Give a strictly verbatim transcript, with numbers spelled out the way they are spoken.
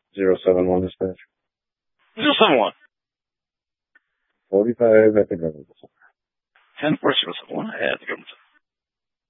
Zero seven one dispatch. Zero seven one. Forty-five at the government center. Ten four zero seven one at the government center.